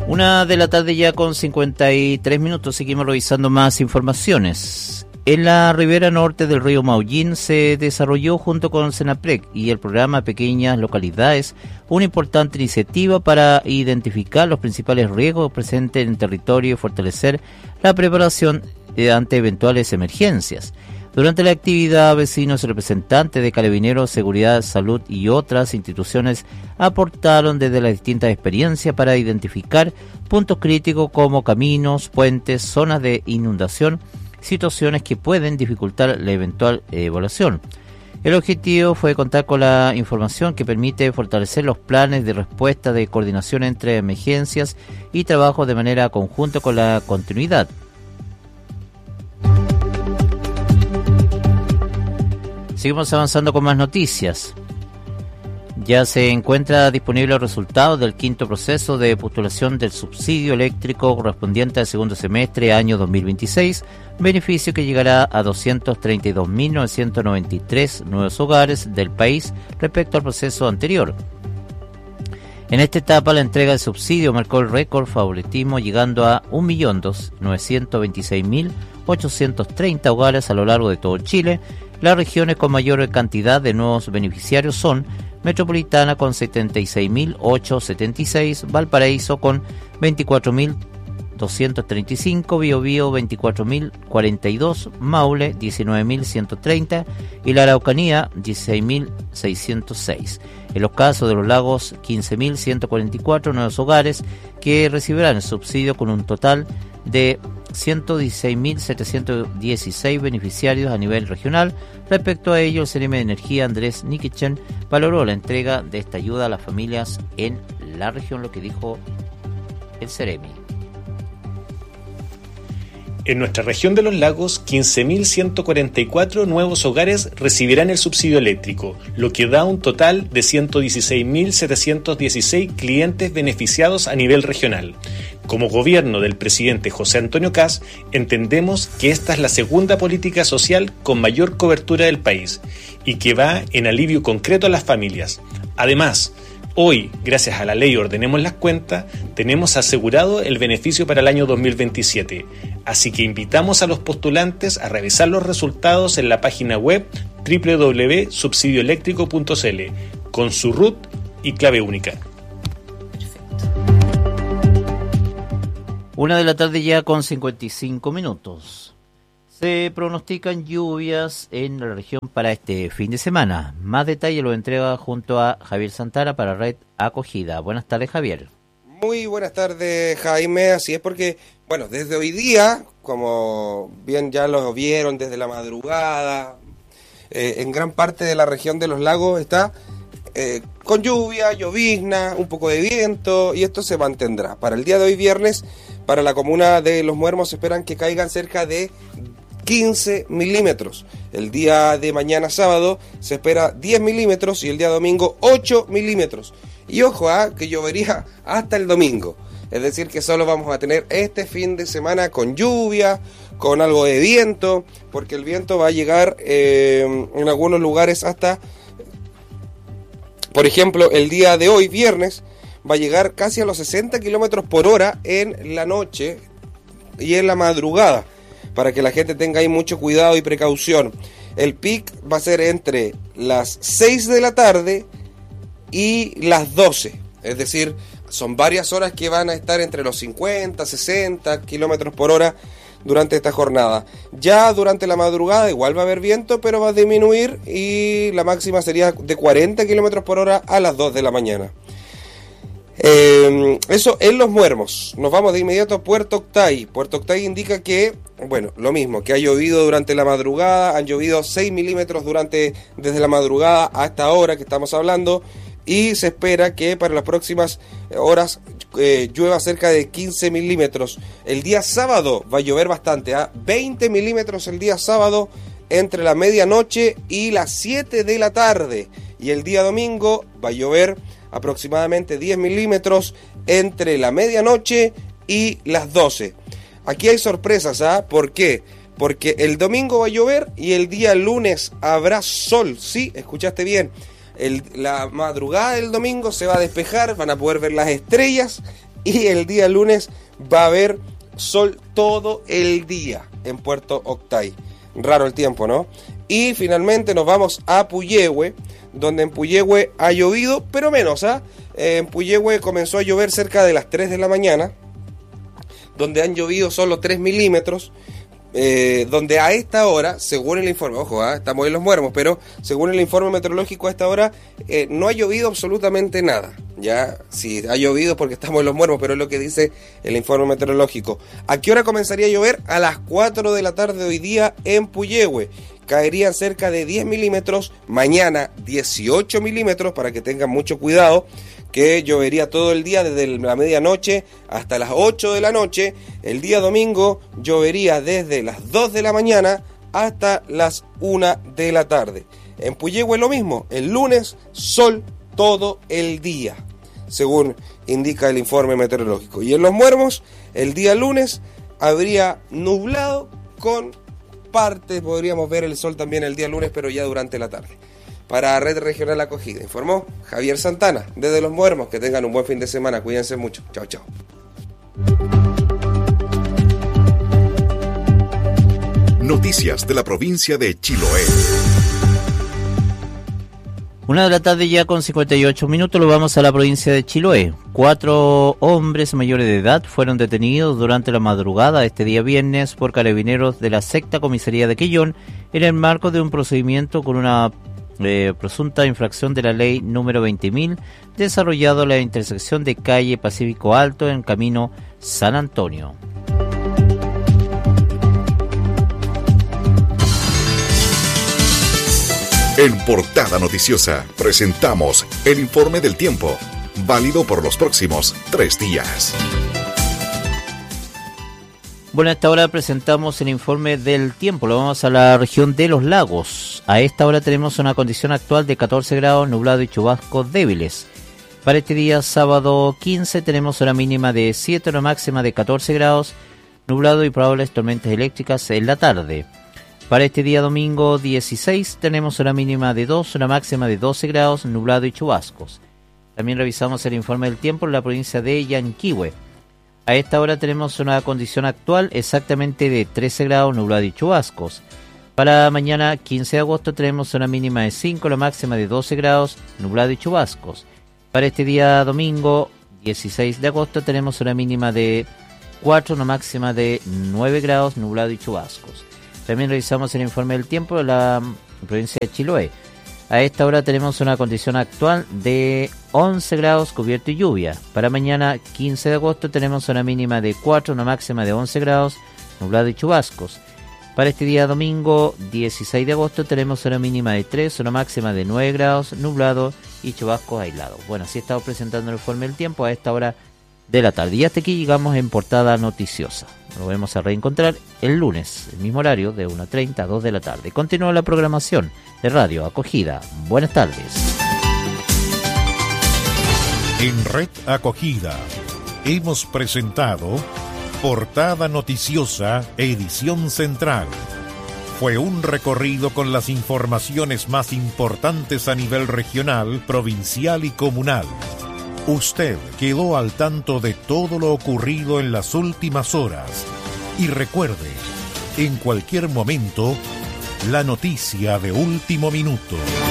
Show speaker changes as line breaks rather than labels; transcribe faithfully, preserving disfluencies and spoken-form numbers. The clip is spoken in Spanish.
Una de la tarde ya con cincuenta y tres minutos, seguimos revisando más informaciones. En la ribera norte del río Maullín se desarrolló junto con Senaprec y el programa Pequeñas Localidades una importante iniciativa para identificar los principales riesgos presentes en el territorio y fortalecer la preparación ante eventuales emergencias. Durante la actividad, vecinos y representantes de Carabineros, Seguridad, Salud y otras instituciones aportaron desde las distintas experiencias para identificar puntos críticos como caminos, puentes, zonas de inundación, situaciones que pueden dificultar la eventual evaluación. El objetivo fue contar con la información que permite fortalecer los planes de respuesta de coordinación entre emergencias y trabajo de manera conjunta con la continuidad. Seguimos avanzando con más noticias. Ya se encuentra disponible el resultado del quinto proceso de postulación del subsidio eléctrico correspondiente al segundo semestre año dos mil veintiséis, beneficio que llegará a doscientos treinta y dos mil novecientos noventa y tres nuevos hogares del país respecto al proceso anterior. En esta etapa, la entrega del subsidio marcó el récord favoritismo, llegando a un millón novecientos veintiséis mil ochocientos treinta hogares a lo largo de todo Chile. Las regiones con mayor cantidad de nuevos beneficiarios son Metropolitana con setenta y seis mil ochocientos setenta y seis, Valparaíso con veinticuatro mil doscientos treinta y cinco, Biobío veinticuatro mil cuarenta y dos, Maule diecinueve mil ciento treinta y la Araucanía dieciséis mil seiscientos seis. En los casos de los lagos, quince mil ciento cuarenta y cuatro nuevos hogares que recibirán el subsidio con un total de ciento dieciséis mil setecientos dieciséis beneficiarios a nivel regional. Respecto a ello, el C N M de Energía, Andrés Nikichen, valoró la entrega de esta ayuda a las familias en la región, lo que dijo el Ceremi.
En nuestra región de los lagos, quince mil ciento cuarenta y cuatro nuevos hogares recibirán el subsidio eléctrico, lo que da un total de ciento dieciséis mil setecientos dieciséis clientes beneficiados a nivel regional. Como gobierno del presidente José Antonio Kast, entendemos que esta es la segunda política social con mayor cobertura del país y que va en alivio concreto a las familias. Además, hoy, gracias a la ley Ordenemos las Cuentas, tenemos asegurado el beneficio para el año dos mil veintisiete. Así que invitamos a los postulantes a revisar los resultados en la página web doble u doble u doble u punto subsidio eléctrico punto c l con su R U T y clave única.
Una de la tarde ya con cincuenta y cinco minutos. Se pronostican lluvias en la región para este fin de semana. Más detalle lo entrega junto a Javier Santana para Red Acogida. Buenas tardes, Javier.
Muy buenas tardes, Jaime. Así es porque, bueno, desde hoy día, como bien ya lo vieron desde la madrugada, eh, en gran parte de la región de los lagos está eh, con lluvia, llovizna, un poco de viento, y esto se mantendrá. Para el día de hoy, viernes, para la comuna de Los Muermos se esperan que caigan cerca de quince milímetros. El día de mañana sábado se espera diez milímetros y el día domingo ocho milímetros. Y ojo, ¿eh? que llovería hasta el domingo. Es decir, que solo vamos a tener este fin de semana con lluvia, con algo de viento, porque el viento va a llegar eh, en algunos lugares hasta, por ejemplo, el día de hoy, viernes, va a llegar casi a los sesenta kilómetros por hora en la noche y en la madrugada, para que la gente tenga ahí mucho cuidado y precaución. El pic va a ser entre las seis de la tarde y las doce, es decir, son varias horas que van a estar entre los cincuenta, sesenta kilómetros por hora durante esta jornada. Ya durante la madrugada igual va a haber viento, pero va a disminuir y la máxima sería de cuarenta kilómetros por hora a las dos de la mañana. Eh, eso en Los Muermos. Nos vamos de inmediato a Puerto Octay. Puerto Octay indica que, bueno, lo mismo, que ha llovido durante la madrugada, han llovido seis milímetros durante, desde la madrugada hasta ahora que estamos hablando, y se espera que para las próximas horas eh, llueva cerca de quince milímetros. El día sábado va a llover bastante, ¿eh? veinte milímetros el día sábado entre la medianoche y las siete de la tarde, y el día domingo va a llover aproximadamente diez milímetros entre la medianoche y las doce. Aquí hay sorpresas, ¿ah? ¿eh? ¿Por qué? Porque el domingo va a llover y el día lunes habrá sol. Sí, escuchaste bien. El, la madrugada del domingo se va a despejar, van a poder ver las estrellas y el día lunes va a haber sol todo el día en Puerto Octay. Raro el tiempo, ¿no? Y finalmente nos vamos a Puyehue, donde en Puyehue ha llovido, pero menos, ¿ah? ¿eh? En Puyehue comenzó a llover cerca de las tres de la mañana, donde han llovido solo tres milímetros, eh, donde a esta hora, según el informe, ojo, ¿eh? estamos en Los Muermos, pero según el informe meteorológico a esta hora, eh, no ha llovido absolutamente nada. Ya, sí, ha llovido porque estamos en Los Muermos, pero es lo que dice el informe meteorológico. ¿A qué hora comenzaría a llover? A las cuatro de la tarde hoy día en Puyehue. Caerían cerca de diez milímetros, mañana dieciocho milímetros, para que tengan mucho cuidado, que llovería todo el día desde la medianoche hasta las ocho de la noche. El día domingo llovería desde las dos de la mañana hasta las una de la tarde. En Puyehue lo mismo, el lunes sol todo el día, según indica el informe meteorológico. Y en Los Muermos, el día lunes habría nublado con parte, podríamos ver el sol también el día lunes, pero ya durante la tarde. Para Red Regional Acogida, informó Javier Santana, desde Los Muermos. Que tengan un buen fin de semana, cuídense mucho. Chao, chao.
Noticias de la provincia de Chiloé.
Una de la tarde ya con cincuenta y ocho minutos, lo vamos a la provincia de Chiloé. Cuatro hombres mayores de edad fueron detenidos durante la madrugada este día viernes por carabineros de la sexta comisaría de Quellón en el marco de un procedimiento con una eh, presunta infracción de la ley número veinte mil desarrollado en la intersección de calle Pacífico Alto en camino San Antonio.
En Portada Noticiosa presentamos el informe del tiempo, válido por los próximos tres días.
Bueno, a esta hora presentamos el informe del tiempo. Lo vamos a la región de Los Lagos. A esta hora tenemos una condición actual de catorce grados, nublado y chubascos débiles. Para este día sábado quince tenemos una mínima de siete, una máxima de catorce grados, nublado y probables tormentas eléctricas en la tarde. Para este día domingo dieciséis tenemos una mínima de dos, una máxima de doce grados, nublado y chubascos. También revisamos el informe del tiempo en la provincia de Yanquihue. A esta hora tenemos una condición actual exactamente de trece grados, nublado y chubascos. Para mañana quince de agosto tenemos una mínima de cinco, la máxima de doce grados, nublado y chubascos. Para este día domingo dieciséis de agosto tenemos una mínima de cuatro, una máxima de nueve grados, nublado y chubascos. También revisamos el informe del tiempo de la provincia de Chiloé. A esta hora tenemos una condición actual de once grados, cubierto y lluvia. Para mañana quince de agosto tenemos una mínima de cuatro, una máxima de once grados, nublado y chubascos. Para este día domingo dieciséis de agosto tenemos una mínima de tres, una máxima de nueve grados, nublado y chubascos aislados. Bueno, así estamos presentando el informe del tiempo a esta hora de la tarde. Y hasta aquí llegamos en Portada Noticiosa. Nos vamos a reencontrar el lunes, el mismo horario, de una treinta a dos de la tarde. Continúa la programación de Radio Acogida. Buenas tardes.
En Red Acogida hemos presentado Portada Noticiosa, edición central. Fue un recorrido con las informaciones más importantes a nivel regional, provincial y comunal. Usted quedó al tanto de todo lo ocurrido en las últimas horas. Y recuerde, en cualquier momento, la noticia de último minuto.